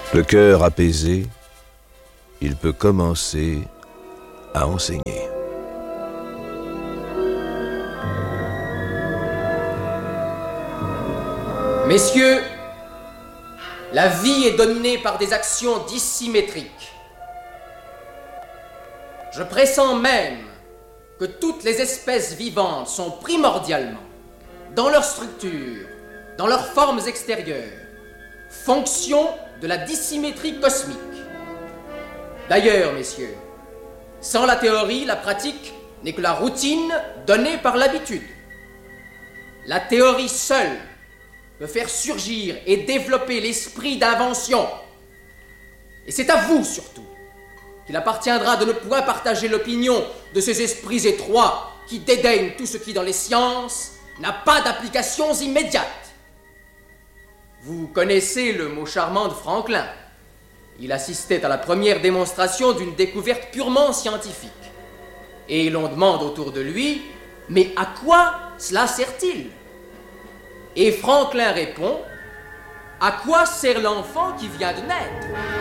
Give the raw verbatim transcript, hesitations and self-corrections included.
Le cœur apaisé, il peut commencer à enseigner. Messieurs, la vie est dominée par des actions dissymétriques. Je pressens même que toutes les espèces vivantes sont primordialement, dans leur structure, dans leurs formes extérieures, fonction de la dissymétrie cosmique. D'ailleurs, messieurs, sans la théorie, la pratique n'est que la routine donnée par l'habitude. La théorie seule peut faire surgir et développer l'esprit d'invention. Et c'est à vous, surtout, qu'il appartiendra de ne point partager l'opinion de ces esprits étroits qui dédaignent tout ce qui, dans les sciences, n'a pas d'applications immédiates. Vous connaissez le mot charmant de Franklin. Il assistait à la première démonstration d'une découverte purement scientifique. Et l'on demande autour de lui, mais à quoi cela sert-il ? Et Franklin répond, à quoi sert l'enfant qui vient de naître ?